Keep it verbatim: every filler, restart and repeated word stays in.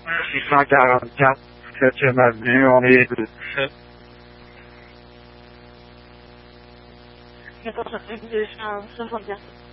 six cent quarante-quatre, septième avenue, on est de dix-sept. quatorze avenue deux cent soixante-quatre.